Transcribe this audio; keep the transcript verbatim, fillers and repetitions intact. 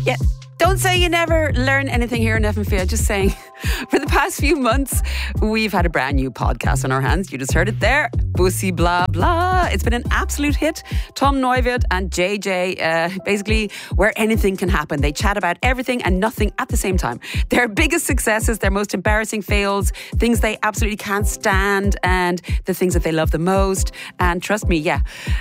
Yeah. Don't say you never learn anything here in F M F. Just saying, for the past few months, we've had a brand new podcast on our hands. You just heard it there. Bussy Blah Blah. It's been an absolute hit. Tom Neuwirth and J J, uh, basically where anything can happen. They chat about everything and nothing at the same time. Their biggest successes, their most embarrassing fails, things they absolutely can't stand, and the things that they love the most. And trust me, yeah,